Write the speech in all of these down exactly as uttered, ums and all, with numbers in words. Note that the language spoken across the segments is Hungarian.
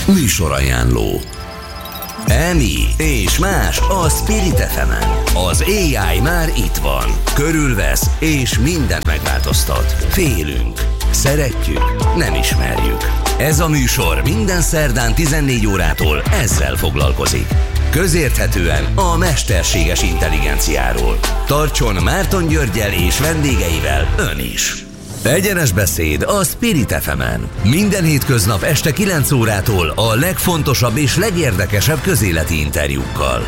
Műsorajánló. Emi és más a Spirit ef emen. Az á i már itt van. Körülvesz és mindent megváltoztat. Félünk. Szeretjük. Nem ismerjük. Ez a műsor minden szerdán tizennégy órától ezzel foglalkozik. Közérthetően a mesterséges intelligenciáról. Tartson Márton Györggyel és vendégeivel ön is. Egyenes beszéd a Spirit ef emen. Minden hétköznap este kilenc órától a legfontosabb és legérdekesebb közéleti interjúkkal.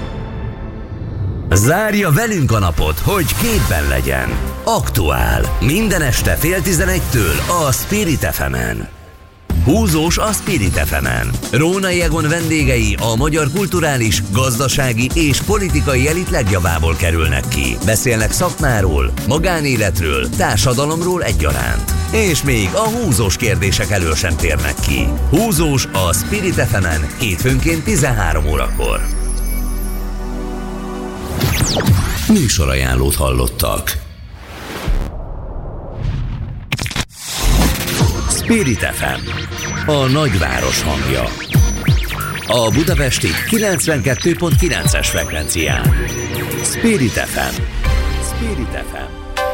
Zárja velünk a napot, hogy képben legyen. Aktuál. Minden este fél tizenegytől a Spirit ef emen. Húzós a Spirit ef emen. Rónai Egon vendégei a magyar kulturális, gazdasági és politikai elit legjavából kerülnek ki. Beszélnek szakmáról, magánéletről, társadalomról egyaránt. És még a húzós kérdések elől sem térnek ki. Húzós a Spirit ef emen hétfőnként tizenhárom órakor. Műsorajánlót hallottak. Spirit ef em, a nagyváros hangja. A budapesti kilencvenkettő pont kilences frekvencián. Spirit ef em. Spirit ef em.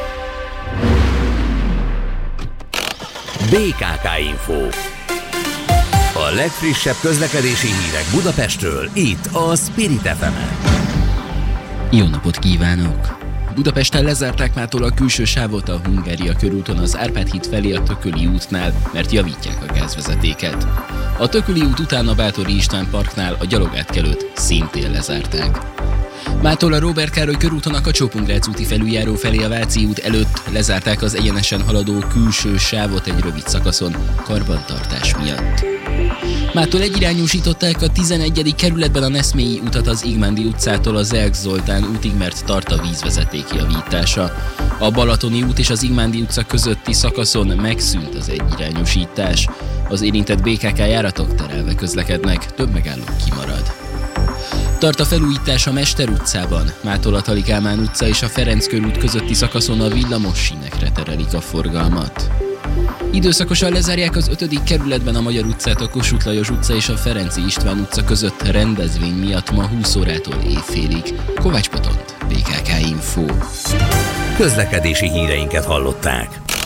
bé ká ká Info. A legfrissebb közlekedési hírek Budapestről, itt a Spirit ef emen. Jó napot kívánok! Budapesten lezárták mától a külső sávot a Hungária körúton az Árpád híd felé a Tököli útnál, mert javítják a gázvezetéket. A Tököli út után a Báthori István parknál a gyalogátkelőt szintén lezárták. Mától a Róbert Károly körúton a Kacsó-Pongrác úti felüljáró felé a Váci út előtt lezárták az egyenesen haladó külső sávot egy rövid szakaszon karbantartás miatt. Mától egyirányúsították a tizenegyedik kerületben a Neszmélyi utat az Igmándi utcától a Zelk Zoltán útig, mert tart a vízvezeték javítása. A Balatoni út és az Igmándi utca közötti szakaszon megszűnt az egyirányúsítás. Az érintett bé ká ká járatok terelve közlekednek, több megálló kimarad. Tart a felújítás a Mester utcában, mától a Tali Kálmán utca és a Ferenc körút közötti szakaszon a villamos sínekre terelik a forgalmat. Időszakosan lezárják az ötödik kerületben a Magyar utcát, a Kossuth Lajos utca és a Ferenczy István utca között rendezvény miatt ma húsz órától éjfélig. Kovács Botont, bé ká ká Info. Közlekedési híreinket hallották.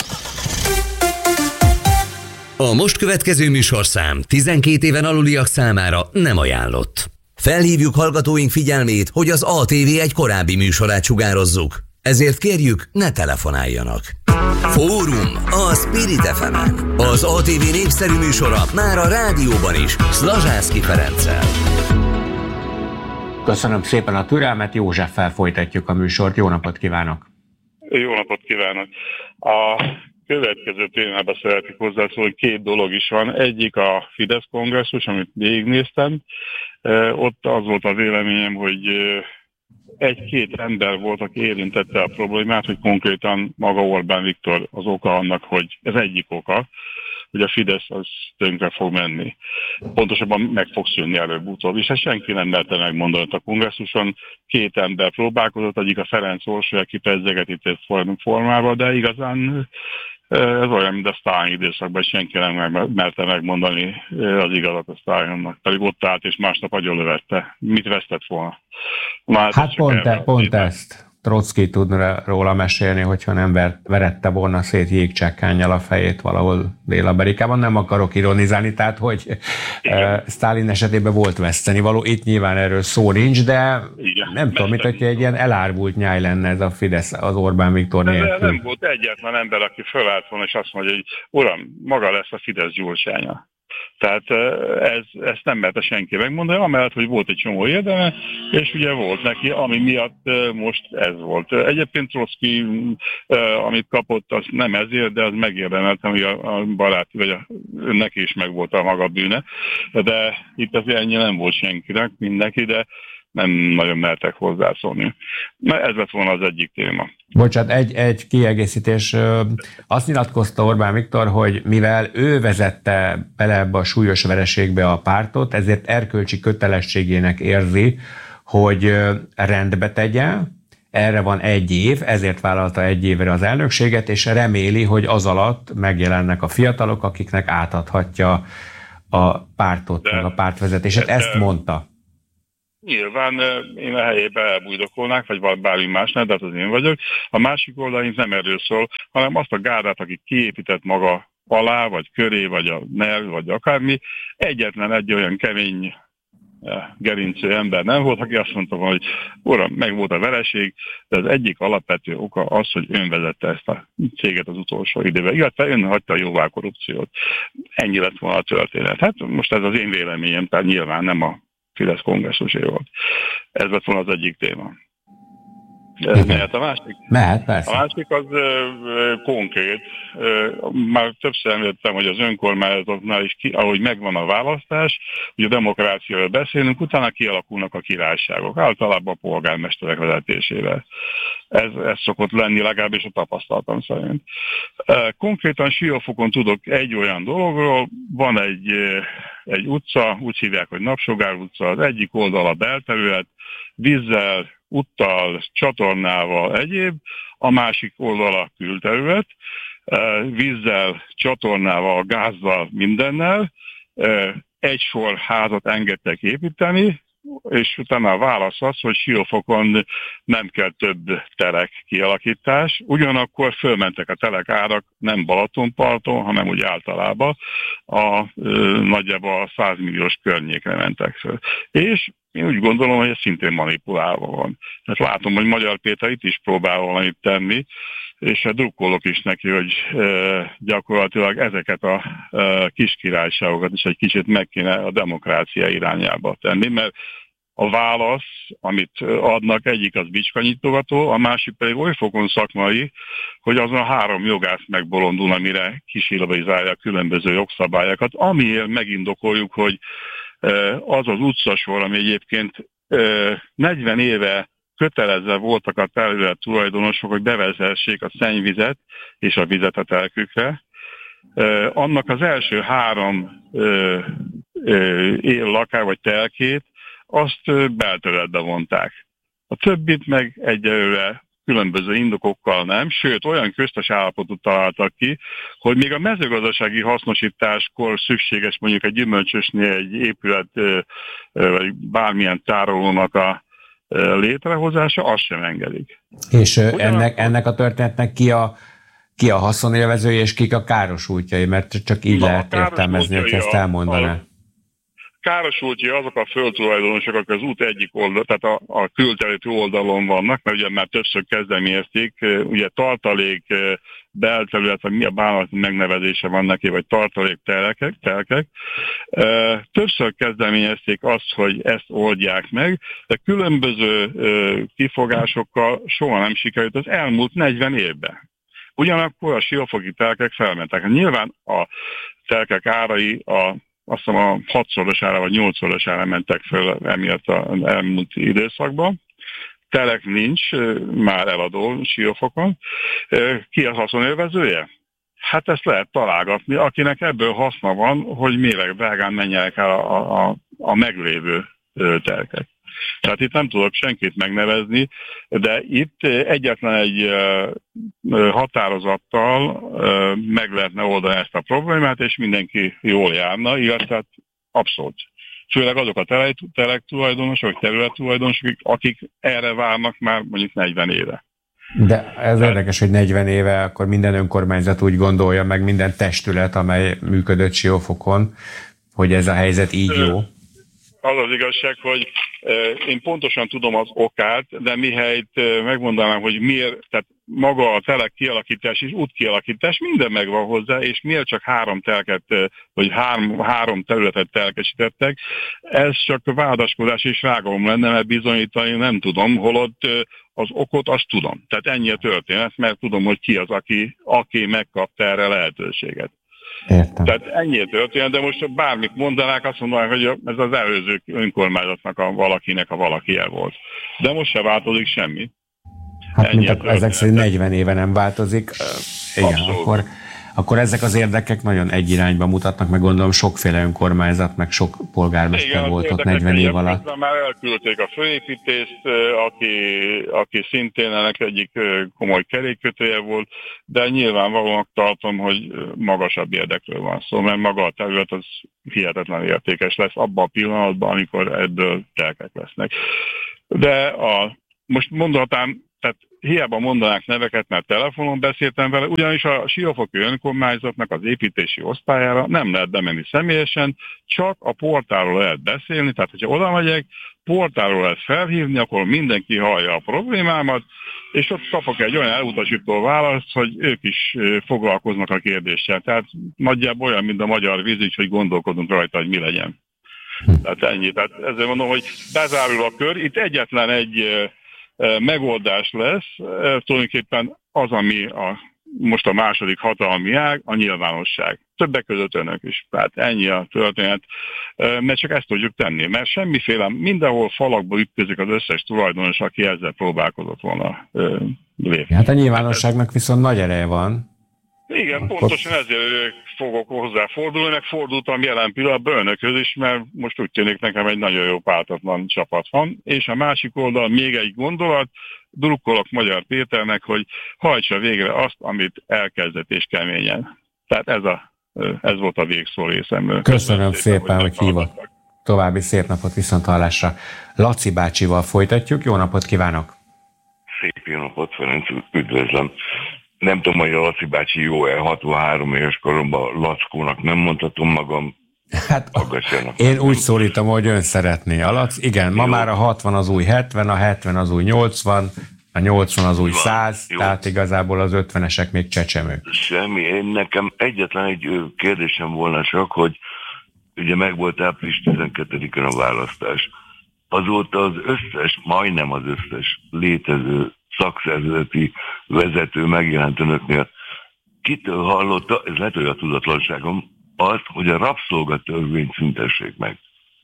A most következő műsorszám tizenkét éven aluliak számára nem ajánlott. Felhívjuk hallgatóink figyelmét, hogy az á té vé egy korábbi műsorát sugározzuk. Ezért kérjük, ne telefonáljanak. Fórum a Spirit ef emen. Az á té vé népszerű műsora már a rádióban is, Szlazsászky Ferenccel. Köszönöm szépen a türelmet, Józseffel folytatjuk a műsort. Jó napot kívánok! Jó napot kívánok! A következő témában szeretnék hozzászólni, két dolog is van. Egyik a Fidesz kongresszus, amit végignéztem. Ott az volt a véleményem, hogy egy-két ember volt, aki érintette a problémát, hogy konkrétan maga Orbán Viktor az oka annak, hogy ez egyik oka, hogy a Fidesz az tönkre fog menni. Pontosabban meg fog szűnni előbb-utóbb, és ezt senki nem merte megmondani a kongresszuson. Két ember próbálkozott, egyik a Ferenc Orsolya, aki pedzegetített formával, de igazán ez olyan, mint a Sztálin időszakban, senki nem merte megmondani az igazat a Sztálinnak. Pedig ott állt és másnap agyonlövette. Mit vesztett volna? Már hát pont, e, pont ezt. Troczki tud róla mesélni, hogyha nem ver, verette volna szét jégcsekkánnyal a fejét valahol Dél-Amerikában. Nem akarok ironizálni, tehát hogy uh, Sztálin esetében volt vesztenivaló. Itt nyilván erről szó nincs, de igen, nem tudom, mint hogyha egy ilyen elárvult nyáj lenne ez a Fidesz az Orbán Viktor nélkül. Nem volt egyetlen ember, aki fölállt volna, és azt mondja, hogy uram, maga lesz a Fidesz Gyurcsánya. Tehát ez, ezt nem merte senki megmondani, amellett, hogy volt egy csomó érdeme, és ugye volt neki, ami miatt most ez volt. Egyébként Troczki, amit kapott, az nem ezért, de az megérdemeltem, hogy a, a barát, vagy a, neki is megvolt a maga bűne, de itt azért ennyi nem volt senkinek, mindenki, de nem nagyon mertek hozzászólni. Na, ez lett volna az egyik téma. Bocsánat, egy, egy kiegészítés. Azt nyilatkozta Orbán Viktor, hogy mivel ő vezette bele ebbe a súlyos vereségbe a pártot, ezért erkölcsi kötelességének érzi, hogy rendbe tegye. Erre van egy év, ezért vállalta egy évre az elnökséget, és reméli, hogy az alatt megjelennek a fiatalok, akiknek átadhatja a pártot, de, meg a pártvezetését. Ezt mondta. Nyilván én a helyébe elbújdokolnák, vagy bármi más, de hát az én vagyok. A másik oldalon nem erről szól, hanem azt a gárdát, aki kiépített maga alá, vagy köré, vagy a NER, vagy akármi, egyetlen egy olyan kemény gerincű ember nem volt, aki azt mondta, hogy uram, meg volt a vereség, de az egyik alapvető oka az, hogy ön vezette ezt a céget az utolsó időben. Illetve ön hagyta jóvá korrupciót. Ennyi lett volna a történet. Hát most ez az én véleményem, tehát nyilván nem a Fidesz kongresszusé volt. Ez lett volna az egyik téma. Mehet a másik? Mehet, persze. A másik az ö, ö, konkrét. Ö, már többször említettem, hogy az önkormányzatoknál is, ki, ahogy megvan a választás, ugye a demokráciáról beszélünk, utána kialakulnak a királyságok, általában a polgármesterek vezetésével. Ez, ez szokott lenni, legalábbis a tapasztalatom szerint. Ö, konkrétan Siófokon tudok egy olyan dologról, van egy, egy utca, úgy hívják, hogy Napsugár utca, az egyik oldal a belterület, vízzel, úttal, csatornával egyéb, a másik oldal a külterület, vízzel, csatornával, gázzal, mindennel, egy sor házat engedtek építeni, és utána a válasz az, hogy Siófokon nem kell több telek kialakítás, ugyanakkor fölmentek a telek árak nem Balatonparton, hanem úgy általában a ö, nagyjából a száz milliós környékre mentek föl. És én úgy gondolom, hogy ez szintén manipulálva van. Tehát látom, hogy Magyar Péter itt is próbál valamit tenni, és drukkolok is neki, hogy e, gyakorlatilag ezeket a e, kis királyságokat is egy kicsit meg kéne a demokrácia irányába tenni, mert a válasz, amit adnak, egyik az bicskanyitogató, a másik pedig oly fokon szakmai, hogy azon a három jogász megbolondul, amire kisilabizálja a különböző jogszabályokat, amiért megindokoljuk, hogy az az utcasor, ami egyébként negyven éve kötelezve voltak a terület tulajdonosok, hogy bevezessék a szennyvizet és a vizet a telkükre. Annak az első három él lakás vagy telkét, azt belterületbe vonták. A többit meg egyelőre különböző indokokkal nem, sőt olyan köztes állapotot találtak ki, hogy még a mezőgazdasági hasznosításkor szükséges mondjuk egy gyümölcsösnél egy épület vagy bármilyen tárolónak a létrehozása, azt sem engedik. És ennek, ennek a történetnek ki a, ki a haszonélvezői és kik a károsultjai, mert csak így Na, lehet értelmezni, hogy ezt elmondaná. Károsultja azok a földtulajdonosok, akik az út egyik oldal, tehát a, a külterületi oldalon vannak, mert ugye már többször kezdeményezték, ugye tartalék belterület, vagy mi a bánati megnevezése van neki, vagy tartalék telkek, telkek. Többször kezdeményezték azt, hogy ezt oldják meg, de különböző kifogásokkal soha nem sikerült az elmúlt negyven évben. Ugyanakkor a siófoki telkek felmentek. Nyilván a telkek árai a azt hiszem a hatszorosára vagy nyolcszorosára mentek föl emiatt az elmúlt időszakban. Telek nincs, már eladó Siófokon. Ki a haszonélvezője? Hát ezt lehet találgatni, akinek ebből haszna van, hogy méreg drágán menjenek el a, a, a meglévő telkek. Tehát itt nem tudok senkit megnevezni, de itt egyetlen egy határozattal meg lehetne oldani ezt a problémát, és mindenki jól járna, illetve abszolút. Főleg azok a telek, telek tulajdonosok, terület tulajdonosok, akik erre várnak már mondjuk negyven éve. De ez de... érdekes, hogy negyven éve akkor minden önkormányzat úgy gondolja, meg minden testület, amely működött Siófokon, hogy ez a helyzet így jó. Az az igazság, hogy én pontosan tudom az okát, de mihelyt megmondanám, hogy miért, tehát maga a telek kialakítás és útkialakítás, minden megvan hozzá, és miért csak három telket, vagy három, három területet telkesítettek, ez csak vádaskodás és rágalom lenne, mert bizonyítani nem tudom, holott az okot azt tudom. Tehát ennyi a történet, mert tudom, hogy ki az, aki, aki megkapta erre lehetőséget. Értem. Tehát ennyi történet, de most bármit mondanák, azt mondanák, hogy ez az előző önkormányzatnak a valakinek a valakie volt. De most se változik semmi. Hát mint ezek szerint negyven éve nem változik. Igen, akkor, akkor ezek az érdekek nagyon egy irányba mutatnak, meg gondolom sokféle önkormányzat, meg sok polgármester igen, volt ott negyven év alatt. Már elküldték a főépítést, aki, aki szintén ennek egyik komoly kerékkötője volt, de nyilvánvalóan tartom, hogy magasabb érdekről van szó, mert maga a terület az hihetetlen értékes lesz abban a pillanatban, amikor ebből telkek lesznek. De a, most mondhatám, tehát hiába mondanák neveket, mert telefonon beszéltem vele, ugyanis a Siófoki önkormányzatnak az építési osztályára nem lehet bemenni személyesen, csak a portálról lehet beszélni, tehát hogyha oda megyek, portálról lehet felhívni, akkor mindenki hallja a problémámat, és ott kapok egy olyan elutasító választ, hogy ők is foglalkoznak a kérdéssel. Tehát nagyjából olyan, mint a magyar víz, hogy gondolkodunk rajta, hogy mi legyen. Tehát ennyi. Tehát ezzel mondom, hogy bezárul a kör. Itt egyetlen egy megoldás lesz, tulajdonképpen az, ami a, most a második hatalmi ág, a nyilvánosság. Többek között önök is. Tehát ennyi a történet, mert csak ezt tudjuk tenni, mert semmiféle, mindenhol falakba ütközik az összes tulajdonos, aki ezzel próbálkozott volna lépni. Hát a nyilvánosságnak viszont nagy ereje van. Igen, akkor... pontosan ezért fogok hozzáfordulni, meg fordultam jelen pillanatban önökhöz is, mert most úgy tűnik nekem egy nagyon jó pártatlan csapat van. És a másik oldal még egy gondolat, drukkolok Magyar Péternek, hogy hajtsa végre azt, amit elkezdett és keményen. Tehát ez, a, ez volt a végszó részemről. Köszönöm szépen, szépen hogy, hogy hívott. További szép napot, viszonthallásra. Laci bácsival folytatjuk. Jó napot kívánok! Szép jó napot, Ferenc, üdvözlöm! Nem tudom, hogy a Laci bácsi jó-e, hatvanhárom éves koromban Lackónak nem mondhatom magam. Hát én úgy szólítom, hogy ön szeretné. A Lac, igen, ma jó. Már a hatvan az új hetven, a hetven az új nyolcvan, a nyolcvan az új száz, jó. Tehát igazából az ötvenesek még csecsemők. Semmi, én nekem egyetlen egy kérdésem volna csak, hogy ugye meg volt április tizenkettedikén a választás. Azóta az összes, majdnem az összes létező szakszervezeti vezető megjelent önöknél. Kitől hallotta, ez lehet, hogy a tudatlanságom, azt, hogy a rabszolgatörvényt szüntessék meg.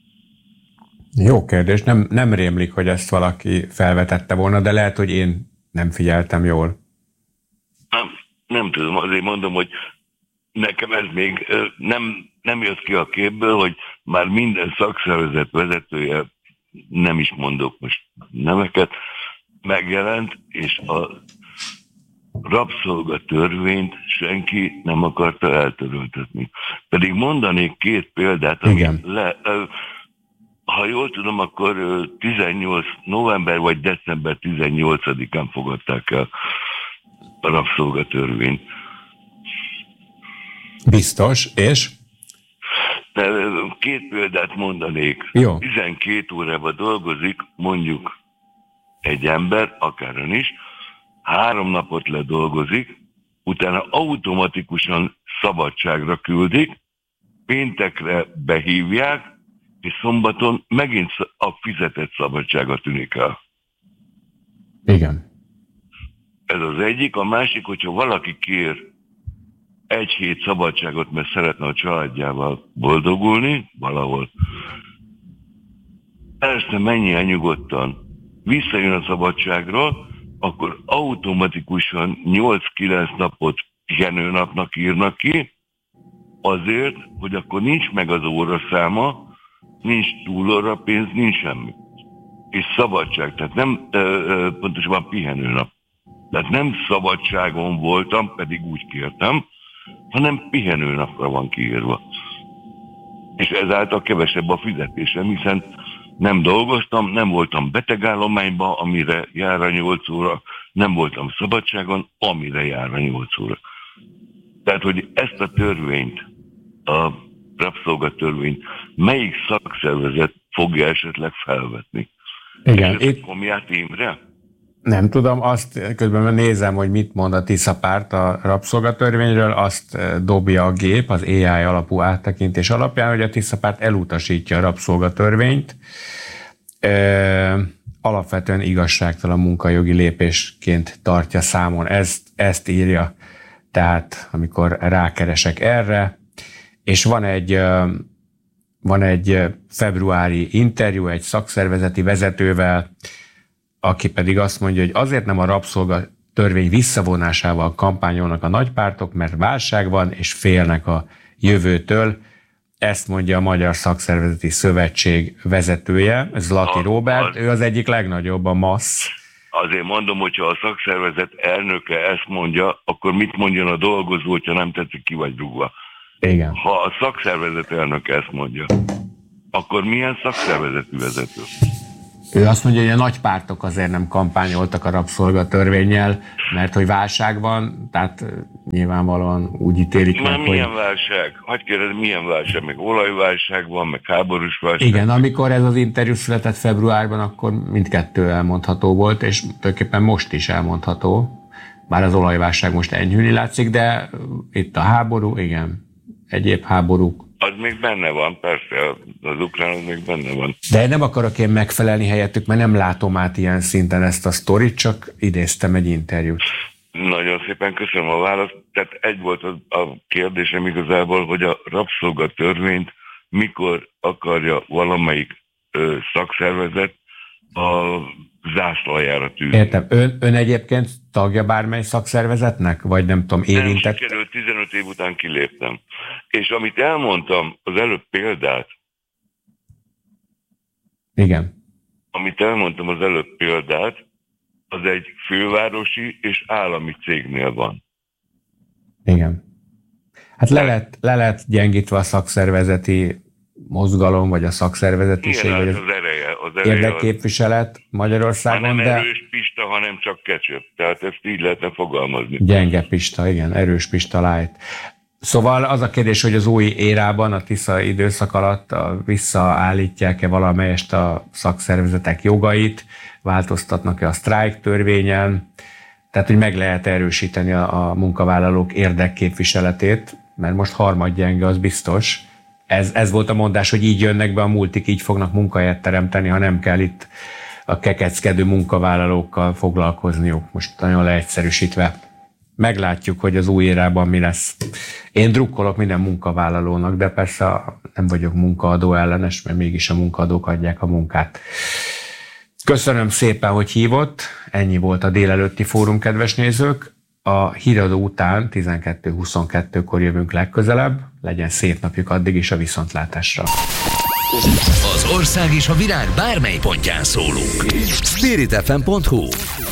Jó kérdés, nem, nem rémlik, hogy ezt valaki felvetette volna, de lehet, hogy én nem figyeltem jól. Nem, nem tudom, azért mondom, hogy nekem ez még nem, nem jött ki a képből, hogy már minden szakszervezet vezetője, nem is mondok most neveket, megjelent, és a rabszolgatörvényt senki nem akarta eltöröltetni. Pedig mondanék két példát, ami le, ha jól tudom, akkor tizennyolc november vagy december tizennyolcadikán fogadták el a rabszolgatörvényt. Biztos, és? Két példát mondanék. Jó. tizenkét órában dolgozik, mondjuk egy ember, akár ön is, három napot ledolgozik, utána automatikusan szabadságra küldik, péntekre behívják, és szombaton megint a fizetett szabadsága tűnik el. Igen. Ez az egyik. A másik, hogyha valaki kér egy hét szabadságot, mert szeretne a családjával boldogulni, valahol, persze menjen nyugodtan, visszajön a szabadságról, akkor automatikusan nyolc-kilenc napot pihenőnapnak írnak ki, azért, hogy akkor nincs meg az óraszáma, nincs túlóra pénz, nincs semmi. És szabadság, tehát nem pontosabban pihenőnap. Tehát nem szabadságon voltam, pedig úgy kértem, hanem pihenőnapra van kiírva. És ezáltal kevesebb a fizetésem, hiszen nem dolgoztam, nem voltam betegállományban, amire jár a nyolc óra, nem voltam szabadságon, amire jár a nyolc óra. Tehát, hogy ezt a törvényt, a rabszolgatörvényt, melyik szakszervezet fogja esetleg felvetni? Igen. És itt... Komját Imre? Nem tudom, azt közben nézem, hogy mit mond a Tisza párt a rabszolgatörvényről, azt dobja a gép az á i alapú áttekintés alapján, hogy a Tisza párt elutasítja a rabszolgatörvényt. E, alapvetően igazságtalan munkajogi lépésként tartja számon. Ezt, ezt írja, tehát amikor rákeresek erre, és van egy, van egy februári interjú egy szakszervezeti vezetővel, aki pedig azt mondja, hogy azért nem a rabszolga törvény visszavonásával kampányolnak a nagypártok, mert válság van, és félnek a jövőtől. Ezt mondja a Magyar Szakszervezeti Szövetség vezetője, Zlati a, Róbert, az, ő az egyik legnagyobb, a MASZ. Azért mondom, hogyha a szakszervezet elnöke ezt mondja, akkor mit mondjon a dolgozó, hogyha nem tetszik, ki vagy rúgva. Igen. Ha a szakszervezet elnöke ezt mondja, akkor milyen szakszervezeti vezető? Ő azt mondja, hogy a nagypártok azért nem kampányoltak a rabszolgatörvénnyel, mert hogy válság van, tehát nyilvánvalóan úgy ítélik meg, meg, hogy... milyen válság? Hadd kérdez, milyen válság? Meg olajválság van, meg háborús válság. Igen, amikor ez az interjú született februárban, akkor mindkettő elmondható volt, és tulajdonképpen most is elmondható. Bár az olajválság most enyhülni látszik, de itt a háború, igen, egyéb háborúk. Az még benne van, persze, az ukrán az még benne van. De nem akarok én megfelelni helyettük, mert nem látom át ilyen szinten ezt a sztorit, csak idéztem egy interjút. Nagyon szépen köszönöm a választ. Tehát egy volt a, a kérdésem igazából, hogy a rabszolgatörvényt mikor akarja valamelyik ö, szakszervezet a zászlajára tűzni. Értem. Ön, ön egyébként tagja bármely szakszervezetnek? Vagy nem tudom, érintett? Nem sikerült, tizenöt év után kiléptem. És amit elmondtam, az előbb példát. Igen. Amit elmondtam az előbb példát, az egy fővárosi és állami cégnél van. Igen. Hát le lett, le lett gyengítve a szakszervezeti mozgalom, vagy a szakszervezetiség, igen, vagy az, az ereje, az ereje érdekképviselet Magyarországon, nem de... erős pista, hanem csak kecsöp. Tehát ezt így lehetne fogalmazni. Gyenge pista, igen, erős pista light. Szóval az a kérdés, hogy az új érában, a Tisza időszak alatt visszaállítják-e valamelyest a szakszervezetek jogait, változtatnak-e a sztrájk törvényen, tehát hogy meg lehet erősíteni a, a munkavállalók érdekképviseletét, mert most harmadgyenge, az biztos. Ez, ez volt a mondás, hogy így jönnek be a multik, így fognak munkahelyet teremteni, ha nem kell itt a kekeckedő munkavállalókkal foglalkozniuk, most nagyon leegyszerűsítve. Meglátjuk, hogy az új érában mi lesz. Én drukkolok minden munkavállalónak, de persze nem vagyok munkaadó ellenes, mert mégis a munkaadók adják a munkát. Köszönöm szépen, hogy hívott. Ennyi volt a délelőtti fórum, kedves nézők. A híradó után tizenkettő huszonkettőkor jövünk legközelebb. Legyen szép napjuk addig is, a viszontlátásra. Az ország és a világ bármely pontján szólunk. spirit f m pont h u